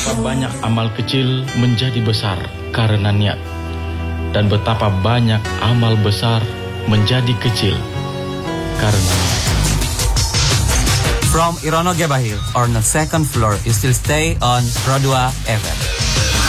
betapa banyak amal kecil menjadi besar karena niat, dan betapa banyak amal besar menjadi kecil karena niat. From Irono Gebahil, on the second floor, you still stay on Rodua FM.